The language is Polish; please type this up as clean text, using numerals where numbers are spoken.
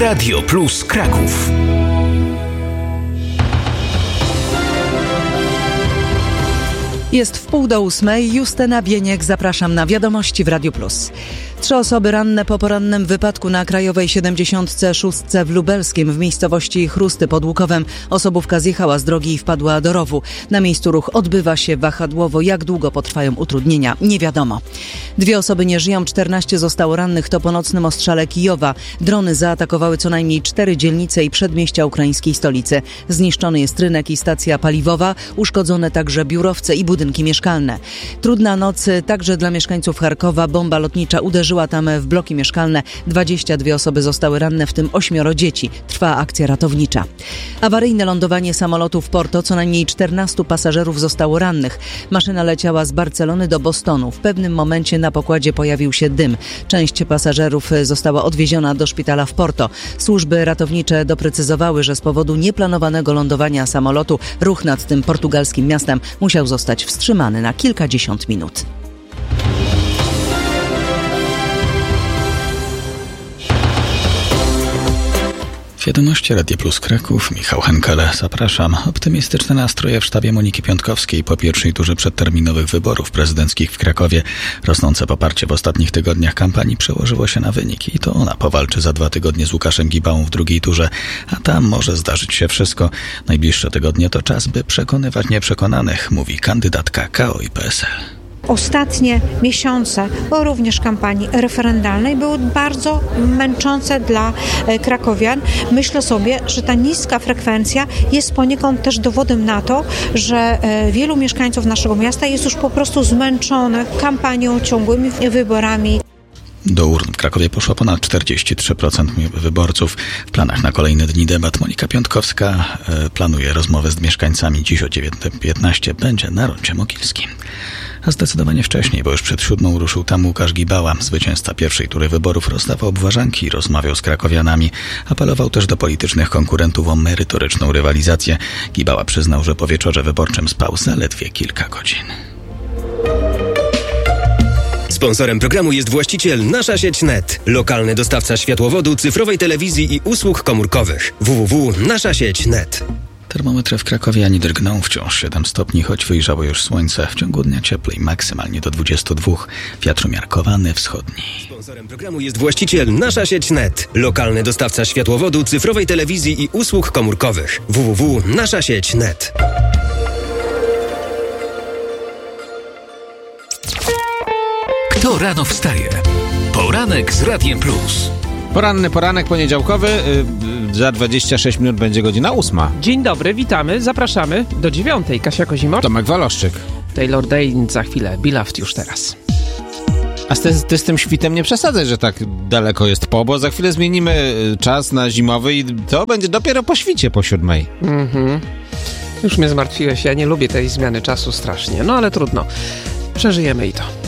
Radio Plus Kraków. Jest 7:30. Justyna Bieniek, zapraszam na wiadomości w Radio Plus. 3 osoby ranne po porannym wypadku na Krajowej 76 w Lubelskiem w miejscowości Chrusty pod Łukowem. Osobówka zjechała z drogi i wpadła do rowu. Na miejscu ruch odbywa się wahadłowo. Jak długo potrwają utrudnienia? Nie wiadomo. 2 osoby nie żyją, 14 zostało rannych. To po nocnym ostrzale Kijowa. Drony zaatakowały co najmniej 4 dzielnice i przedmieścia ukraińskiej stolicy. Zniszczony jest rynek i stacja paliwowa. Uszkodzone także biurowce i budynki mieszkalne. Trudna noc także dla mieszkańców Charkowa. Bomba lotnicza uderzyła tam w bloki mieszkalne. 22 osoby zostały ranne, w tym 8 dzieci. Trwa akcja ratownicza. Awaryjne lądowanie samolotu w Porto. Co najmniej 14 pasażerów zostało rannych. Maszyna leciała z Barcelony do Bostonu. W pewnym momencie na pokładzie pojawił się dym. Część pasażerów została odwieziona do szpitala w Porto. Służby ratownicze doprecyzowały, że z powodu nieplanowanego lądowania samolotu ruch nad tym portugalskim miastem musiał zostać wstrzymany na kilkadziesiąt minut. Wiadomości Radio Plus Kraków, Michał Henkele, zapraszam. Optymistyczne nastroje w sztabie Moniki Piątkowskiej po pierwszej turze przedterminowych wyborów prezydenckich w Krakowie. Rosnące poparcie w ostatnich tygodniach kampanii przełożyło się na wyniki i to ona powalczy za 2 tygodnie z Łukaszem Gibałą w drugiej turze, a tam może zdarzyć się wszystko. Najbliższe tygodnie to czas, by przekonywać nieprzekonanych, mówi kandydatka KO i PSL. Ostatnie miesiące, również kampanii referendalnej, były bardzo męczące dla krakowian. Myślę sobie, że ta niska frekwencja jest poniekąd też dowodem na to, że wielu mieszkańców naszego miasta jest już po prostu zmęczonych kampanią, ciągłymi wyborami. Do urn w Krakowie poszło ponad 43% wyborców. W planach na kolejne dni debat Monika Piątkowska planuje rozmowę z mieszkańcami. Dziś o 9:15 będzie na Rondzie Mogilskim. A zdecydowanie wcześniej, bo już przed 7 ruszył tam Łukasz Gibała. Zwycięzca pierwszej tury wyborów rozdawał obważanki, rozmawiał z krakowianami. Apelował też do politycznych konkurentów o merytoryczną rywalizację. Gibała przyznał, że po wieczorze wyborczym spał zaledwie kilka godzin. Sponsorem programu jest właściciel Nasza Sieć Net, lokalny dostawca światłowodu, cyfrowej telewizji i usług komórkowych. www.naszasieć.net. Termometry w Krakowie ani drgną, wciąż 7 stopni, choć wyjrzało już słońce. W ciągu dnia cieplej, maksymalnie do 22. Wiatr umiarkowany, wschodni. Sponsorem programu jest właściciel Nasza Sieć Net, lokalny dostawca światłowodu, cyfrowej telewizji i usług komórkowych. www.naszasieć.net. Kto rano wstaje? Poranek z Radiem Plus. Poranek poniedziałkowy, za 26 minut będzie godzina 8. Dzień dobry, witamy, zapraszamy do 9. Kasia Kozimor, Tomek Waloszczyk. Taylor Dayne za chwilę, Beloved już teraz. A ty z tym świtem nie przesadzaj, że tak daleko jest bo za chwilę zmienimy czas na zimowy i to będzie dopiero po świcie, po 7. Już mnie zmartwiłeś, ja nie lubię tej zmiany czasu strasznie, no ale trudno, przeżyjemy i to.